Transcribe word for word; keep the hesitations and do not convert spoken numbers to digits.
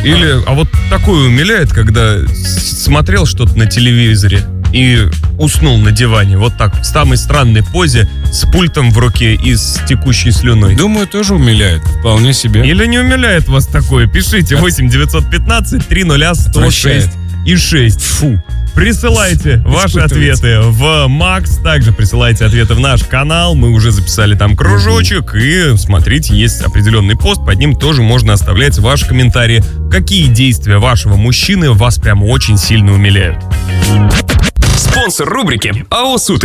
Или, а вот такое умиляет, когда смотрел что-то на телевизоре и уснул на диване, вот так, в самой странной позе, с пультом в руке и с текущей слюной. Думаю, тоже умиляет, вполне себе. Или не умиляет вас такое? Пишите восемь девятьсот пятнадцать триста сто шесть и шесть. Фу. Присылайте ваши ответы в Макс, также присылайте ответы в наш канал, мы уже записали там кружочек, и смотрите, есть определенный пост, под ним тоже можно оставлять ваши комментарии. Какие действия вашего мужчины вас прямо очень сильно умиляют? Спонсор рубрики АО «Сутри».